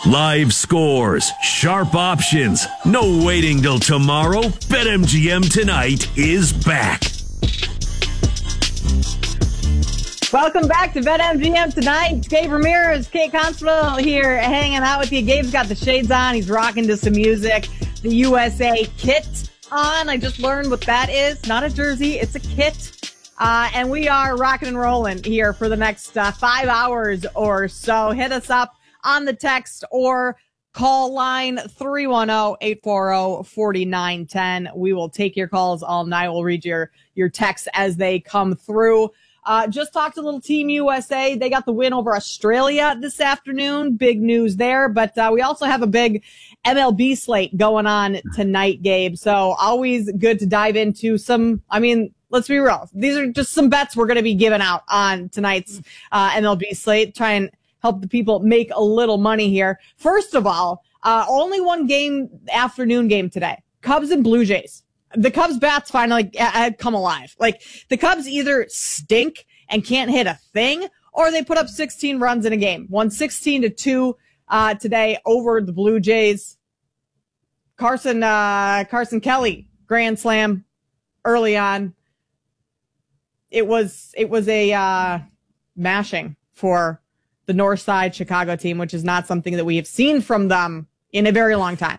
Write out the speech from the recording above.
Live scores, sharp options, no waiting till tomorrow. BetMGM Tonight is back. Welcome back to BetMGM Tonight. Gabe Ramirez, Kate Constable here hanging out with you. Gabe's got the shades on. He's rocking to some music. The USA kit on. I just learned what that is. Not a jersey. It's a kit. And we are rocking and rolling here for the next 5 hours or so. Hit us up on the text or call line 310-840-4910. We will take your calls all night. We'll read your texts as they come through. Just talked to little Team USA. They got the win over Australia this afternoon. Big news there. But we also have a big MLB slate going on tonight, Gabe. So always good to dive into some, let's be real. These are just some bets we're going to be giving out on tonight's MLB slate. Try and help the people make a little money here. First of all, only one afternoon game today. Cubs and Blue Jays. The Cubs bats finally come alive. Like, the Cubs either stink and can't hit a thing, or they put up 16 runs in a game. Won 16-2 today over the Blue Jays. Carson Kelly, grand slam early on. It was a mashing for the North Side Chicago team, which is not something that we have seen from them in a very long time.